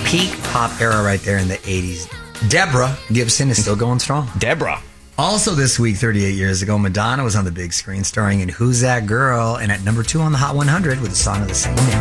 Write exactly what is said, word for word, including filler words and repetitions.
peak pop era right there in the eighties. Deborah Gibson is still going strong. Deborah. Also this week, thirty-eight years ago, Madonna was on the big screen starring in Who's That Girl? And at number two on the Hot one hundred with a song of the same name.